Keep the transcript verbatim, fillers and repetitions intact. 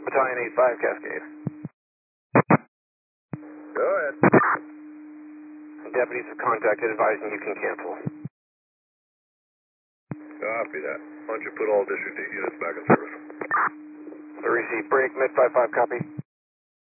Battalion eight five, Cascade. Go ahead. Deputies have contacted advising you can cancel. Copy that. Why don't you put all district eight units back in service? Receive break, mid five five, copy.